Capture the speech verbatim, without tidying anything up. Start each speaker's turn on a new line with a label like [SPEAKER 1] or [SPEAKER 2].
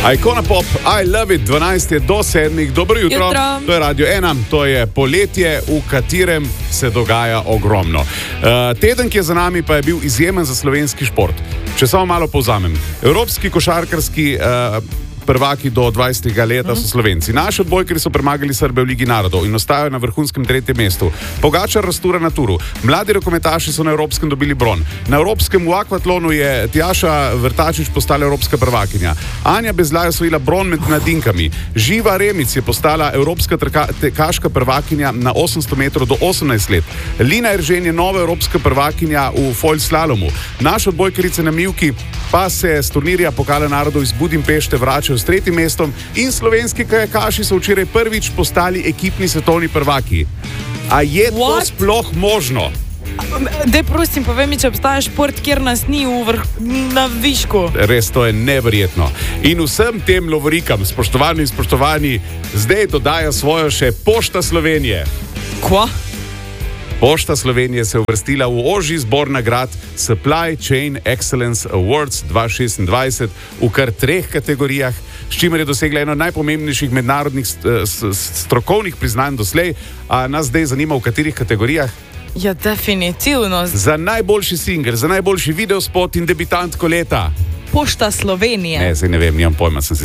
[SPEAKER 1] Icona Pop, I love it, dvanajst je do sedmih, dobro jutro.
[SPEAKER 2] Jutro.
[SPEAKER 1] To je Radio ena, to je poletje, v katerem se dogaja ogromno. Uh, teden, ki je za nami, pa je bil izjemen za slovenski šport. Če samo malo povzamem. Evropski košarkarski uh, prvaki do dvajsetega leta so Slovenci. Naši odbojkari so premagali Srbe v Ligi narodov in ostajajo na vrhunskem tretjem mestu. Pogačar rastura na Turu. Mladi rokometaši so na evropskem dobili bron. Na evropskem v akvatlonu je Tjaša Vrtačič postala evropska prvakinja. Anja Bezlaj je osvojila bron med mladinkami. Živa Remic je postala evropska trka, tekaška prvakinja na osemsto metrov do osemnajst let. Lina Eržen je nova evropska prvakinja v foil slalomu. Naše odbojkarice na mivki pa se s turnirja Pokala narodov iz Budimpešte vračajo s tretjim mestom in slovenski kajakaši so včeraj prvič postali ekipni svetovni prvaki. A je to
[SPEAKER 2] What?
[SPEAKER 1] sploh možno?
[SPEAKER 2] Dej, prosim, povej mi, če obstaja šport, kjer nas ni v vrh, na višku.
[SPEAKER 1] Res, to je neverjetno. In vsem tem lovorikam, spoštovani in spoštovani, zdaj dodaja svojo še Pošta Slovenije.
[SPEAKER 2] Kva?
[SPEAKER 1] Pošta Slovenije se je uvrstila v ožji zbor nagrad Supply Chain Excellence Awards dva tisoč šestindvajset v kar treh kategorijah, s čimer je dosegla eno najpomembnejših mednarodnih strokovnih priznanj doslej. A nas zdaj zanima, v katerih kategorijah?
[SPEAKER 2] Ja, definitivno.
[SPEAKER 1] Za najboljši singel, za najboljši videospot in debitantko leta.
[SPEAKER 2] Pošta Slovenije.
[SPEAKER 1] Ne, zdaj ne vem, nimam pojma, sem si